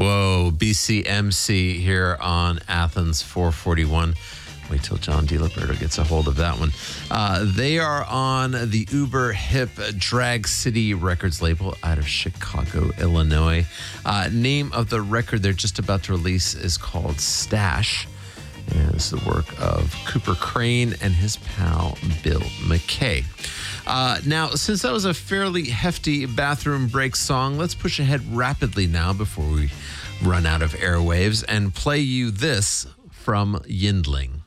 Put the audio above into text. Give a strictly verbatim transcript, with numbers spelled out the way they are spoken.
Whoa, B C M C here on Athens four forty-one. Wait till John DiLiberto gets a hold of that one. Uh, they are on the uber hip Drag City Records label out of Chicago, Illinois. Uh, name of the record they're just about to release is called Stash. And it's the work of Cooper Crane and his pal Bill McKay. Uh, now, since that was a fairly hefty bathroom break song, let's push ahead rapidly now before we run out of airwaves and play you this from Yindling.